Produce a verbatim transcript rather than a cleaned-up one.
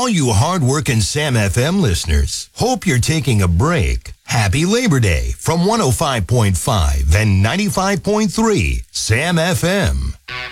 all you hard-working Sam F M listeners, hope you're taking a break. Happy Labor Day from one oh five point five and ninety-five point three Sam F M.